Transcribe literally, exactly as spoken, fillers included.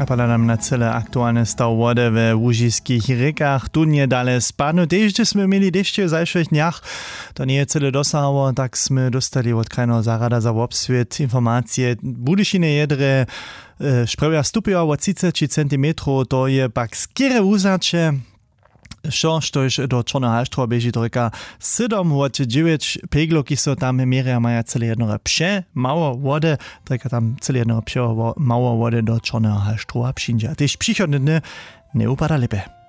A pada nam na celé aktuálne stav vody v łužiských riekach. Tu nie dalej spadnú. Dežde sme mieli dešte v zajších dňach. To nie je celé dosahovo, tak sme dostali od krajného zárada za obsviet informácie. Budyšine jedre e, šprevia stupia od tridsať centimetrov, to je pak skere uzače. Šo, štož do Čorného Halštrova beží to reka sedem od deväť pegloky so tam meria maja celé jednore pše, mało wody, tak tam celé jednore pše mało wody do Čorného Halštrova přinžia. Tež přichodne dny neupada lepe.